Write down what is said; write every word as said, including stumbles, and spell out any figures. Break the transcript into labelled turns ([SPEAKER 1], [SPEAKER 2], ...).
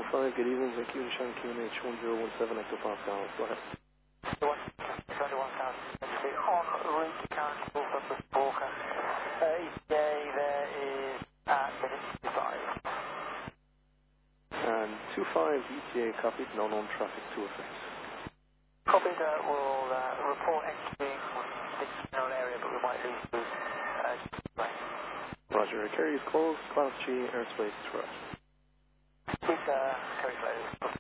[SPEAKER 1] five, good evening, thank you, Nishan Q N H one zero one seven hectopascal, go ahead.
[SPEAKER 2] twenty-one thousand, on route to Carrickville from the Walker. Uh, E T A there is at minute two five.
[SPEAKER 1] And two five, E T A copied, no known traffic to effect.
[SPEAKER 2] Copied, uh, we'll uh, report entering this known area, but we might lose the uh, display.
[SPEAKER 1] Roger, carry is closed, Class G, airspace threat.
[SPEAKER 2] Please, uh, carry closed.